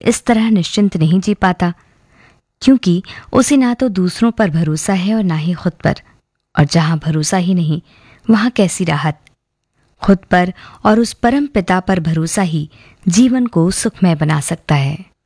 इस तरह निश्चिंत नहीं जी पाता, क्योंकि उसे ना तो दूसरों पर भरोसा है और ना ही खुद पर। और जहां भरोसा ही नहीं, वहां कैसी राहत। खुद पर और उस परम पिता पर भरोसा ही जीवन को सुखमय बना सकता है।